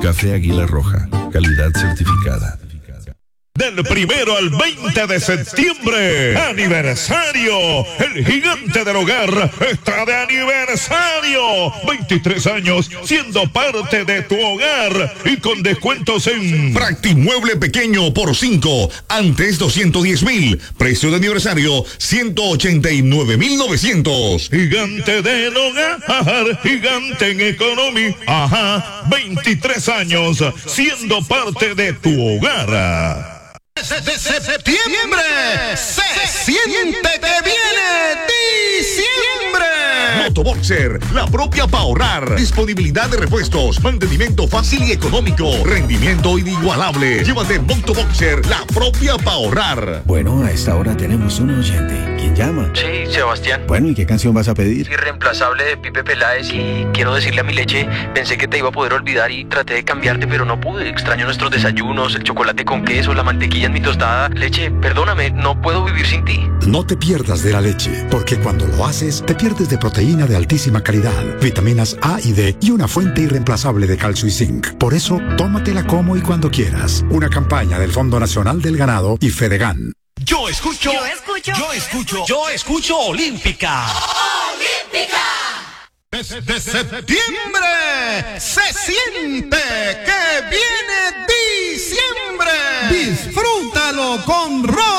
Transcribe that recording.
Café Águila Roja, calidad certificada. Del 1 al 20 de septiembre, aniversario. El gigante del hogar está de aniversario. 23 años siendo parte de tu hogar y con descuentos en Practimueble pequeño por 5, antes 210,000. Precio de aniversario 189,900. Gigante del hogar, gigante en economía. Ajá, 23 años siendo parte de tu hogar. De septiembre se siente que viene diciembre. Motoboxer, la propia para ahorrar. Disponibilidad de repuestos, mantenimiento fácil y económico, rendimiento inigualable. Llévate Motoboxer, la propia para ahorrar. Bueno, a esta hora tenemos un oyente. ¿Quién llama? Sí, Sebastián. Bueno, ¿y qué canción vas a pedir? Irreemplazable de Pipe Peláez, y quiero decirle a mi leche, pensé que te iba a poder olvidar y traté de cambiarte, pero no pude. Extraño nuestros desayunos, el chocolate con queso, la mantequilla en mi tostada. Leche, perdóname, no puedo vivir sin ti. No te pierdas de la leche, porque cuando lo haces, te pierdes de proteína de altísima calidad, vitaminas A y D y una fuente irreemplazable de calcio y zinc. Por eso, tómatela como y cuando quieras. Una campaña del Fondo Nacional del Ganado y Fedegan. Yo escucho Olímpica. De septiembre se siente que viene diciembre. Disfrútalo con